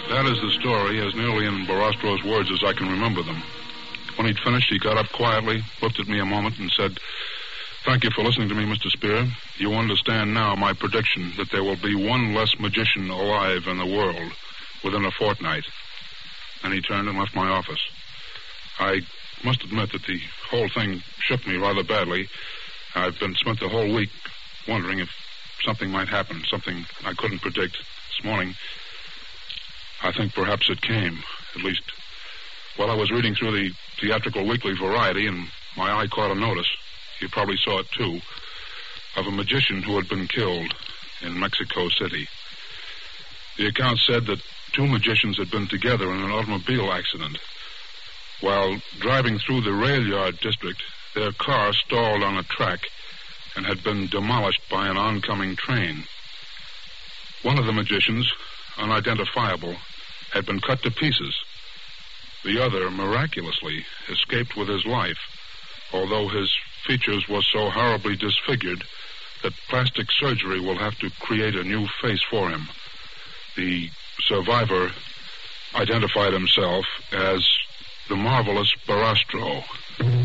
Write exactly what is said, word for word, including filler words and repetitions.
That is the story, as nearly in Barastro's words as I can remember them. When he'd finished, he got up quietly, looked at me a moment, and said, "Thank you for listening to me, Mister Spear. You understand now my prediction that there will be one less magician alive in the world within a fortnight." And he turned and left my office. I must admit that the whole thing shook me rather badly. I've been spent the whole week wondering if something might happen, something I couldn't predict. This morning, I think perhaps it came. At least, while I was reading through the Theatrical Weekly Variety, and my eye caught a notice, you probably saw it too, of a magician who had been killed in Mexico City. The account said that two magicians had been together in an automobile accident. While driving through the rail yard district, their car stalled on a track and had been demolished by an oncoming train. One of the magicians, unidentifiable, had been cut to pieces. The other, miraculously, escaped with his life, although his features were so horribly disfigured that plastic surgery will have to create a new face for him. The survivor identified himself as the marvelous Barastro.